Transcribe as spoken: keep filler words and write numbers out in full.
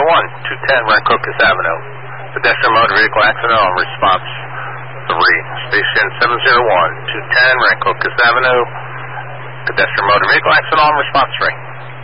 one, two ten Rancocas Avenue. Pedestrian motor vehicle accident on response three. Station seven zero one, two ten Rancocas Avenue. Pedestrian motor vehicle accident on response three.